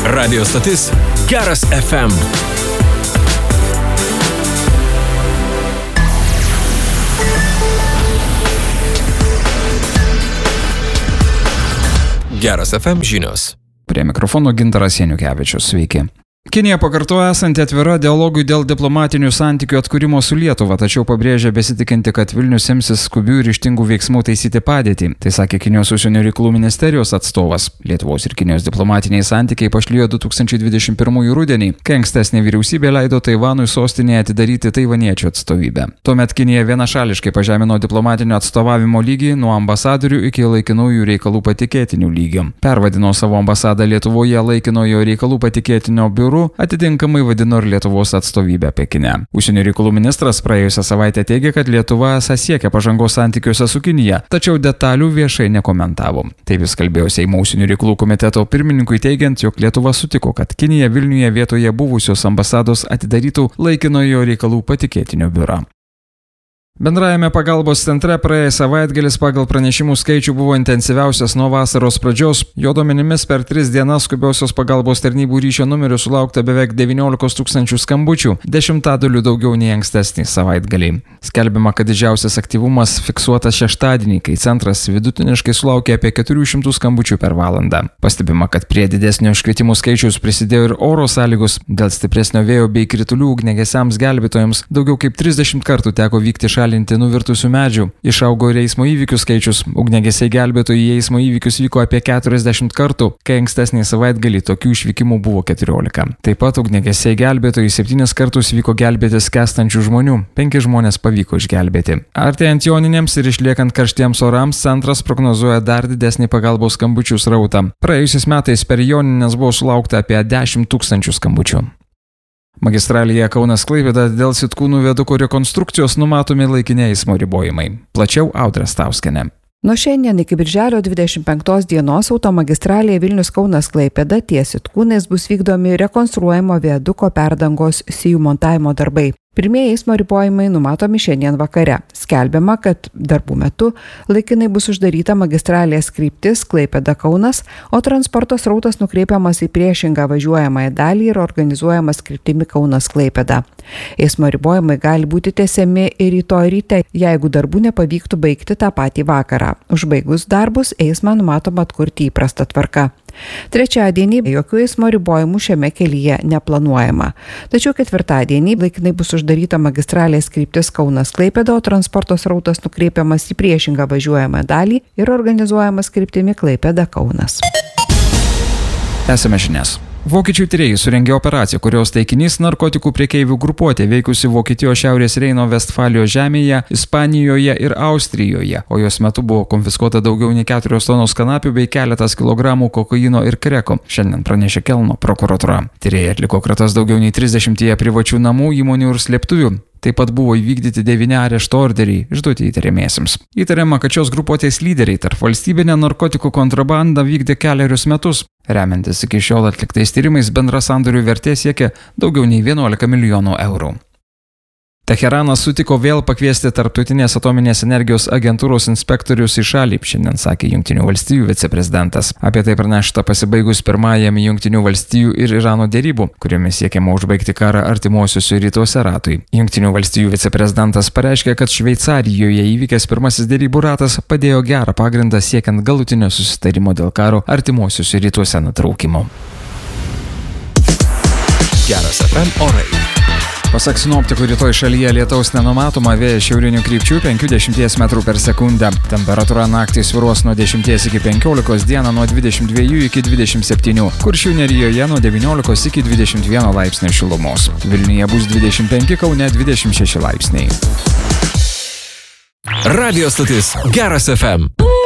Radio stotis Geras FM. Geras FM žinios. Prie mikrofono Gintaras Janukevičius. Sveiki. Kinija pakartoja esanti atvira dialogui dėl diplomatinių santykių atkūrimo su Lietuva, tačiau pabrėžia besitikinti, kad Vilnius imsis skubių ir ryžtingų veiksmų taisyti padėtį. Tai sakė Kinijos užsienio reikalų ministerijos atstovas. Lietuvos ir Kinijos diplomatiniai santykiai pašlijo 2021 rudenį, kai ankstesnė vyriausybė leido Taivanui sostinėje atidaryti taivaniečių atstovybę. Tuomet Kinija vienašališkai pažemino diplomatinio atstovavimo lygį nuo ambasadorių iki laikinųjų reikalų patikėtinių lygio. Pervadino savo ambasadą Lietuvoje laikinojo reikalų patikėtinio biuru, atitinkamai vadino ir Lietuvos atstovybę Pekine. Užsienio reikalų ministras praėjusią savaitę teigė, kad Lietuva siekia pažangos santykiuose su Kinija, tačiau detalių viešai nekomentavo. Taip jis kalbėjo Seimo užsienio reikalų komiteto pirmininkui teigiant, jog Lietuva sutiko, kad Kinija Vilniuje vietoje buvusios ambasados atidarytų laikinojo reikalų patikėtinio biurą. Bendrajame pagalbos centre praėjęs savaitgalis pagal pranešimų skaičių buvo intensyviausias nuo vasaros pradžios. Jo duomenimis per 3 dienas skubiosios pagalbos tarnybų ryšio numerių sulaukta beveik 19 000 skambučių, 10% daugiau nei ankstesnį savaitgalį. Skelbiama, kad didžiausias aktyvumas fiksuotas šeštadienį, kai centras vidutiniškai sulaukė apie 400 skambučių per valandą. Pastebima, kad prie didesnio iškvietimų skaičiaus prisidėjo ir oro sąlygos. Dėl stipresnio vėjo bei kritulių ugniagesiams gelbėtojams daugiau kaip 30 kartų teko vykti šalinti nuvirtusių medžių. Išaugo ir eismo įvykių skaičius. Ugniagesiai gelbėtojai į eismo įvykius vyko apie 40 kartų, kai ankstesnį savaitgalį tokių išvykimų buvo 14. Taip pat ugniagesiai gelbėtojai 7 kartus vyko gelbėti skęstančių žmonių, 5 žmonės pavyko išgelbėti. Artėjant joninėms ir išliekant karštiems orams, centras prognozuoja dar didesnį pagalbos skambučių srautą. Praėjusiais metais per jonines buvo sulaukta apie 10 000 skambučių. Magistralėje Kaunas-Klaipėda dėl Sitkūnų viaduko rekonstrukcijos numatomi laikini eismo ribojimai. Plačiau Audra Stauskienė. Nuo šiandien iki birželio 25 dienos automagistralėje Vilnius-Kaunas-Klaipėda ties Sitkūnais bus vykdomi rekonstruojamo viaduko perdangos sijų montavimo darbai. Pirmieji eismo ribojimai numatomi šiandien vakare. Skelbiama, kad darbų metu laikinai bus uždaryta magistralės kryptis Klaipėda-Kaunas, o transporto srautas nukreipiamas į priešingą važiuojamąją dalį ir organizuojamas kryptimi Kaunas-Klaipėda. Eismo ribojimai gali būti tęsiami ir rytoj ryte, jeigu darbų nepavyktų baigti tą patį vakarą. Užbaigus darbus eismą numatoma atkurti įprasta tvarka. Trečiadienį jokių eismo ribojimų šiame kelyje neplanuojama. Tačiau ketvirtadienį laikinai bus uždaryta magistralės kryptis Kaunas-Klaipėda, o transporto srautas nukreipiamas į priešingą važiuojamą dalį ir organizuojamas kryptimi Klaipėda-Kaunas. Tęsiame žinias. Vokiečių tyrėjai surengė operaciją, kurios taikinys narkotikų prekeivių grupuotė veikusi Vokietijos Šiaurės Reino Vestfalijos žemėje, Ispanijoje ir Austrijoje, o jos metu buvo konfiskuota daugiau nei 4 tonos kanapių bei keletas kilogramų kokaino ir kreko, šiandien pranešė Kelno prokuratūra. Tyrėjai atliko kratas daugiau nei 30 privačių namų, įmonių ir slėptuvių. Taip pat buvo įvykdyti 9 arešto orderiai išduoti įtariamiesiems. Įtariama, kad šios grupuotės lyderiai tarp valstybinę narkotikų kontrabandą vykdė 4 metus. Remiantis iki šiol atliktais tyrimais, bendra sandorių vertė siekia daugiau nei 11 milijonų eurų. Teheranas sutiko vėl pakviesti Tarptautinės atominės energijos agentūros inspektorius į šalį, šiandien sakė Jungtinių valstijų viceprezidentas. Apie tai pranešta pasibaigus pirmajam Jungtinių valstijų ir Irano dėrybų, kuriomis siekiama užbaigti karą artimuosiuose rytuose ratui. Jungtinių valstijų viceprezidentas pareiškė, kad Šveicarijoje įvykęs pirmasis dėrybų ratas padėjo gerą pagrindą siekiant galutinio susitarimo dėl karo artimuosiuose rytuose nutraukimo. Geras FM orai. Pasak sinoptikų, rytoj šalyje lietaus nenumatoma, vėjas šiaurinių krypčių 5–10 m/s. Temperatūra naktį svyruos nuo 10 iki 15, dieną nuo 22 iki 27. Kuršių nerijoje nuo 19 iki 21 laipsnių šilumos. Vilniuje bus 25, Kaune 26 laipsniai. Radio stotis Geras FM.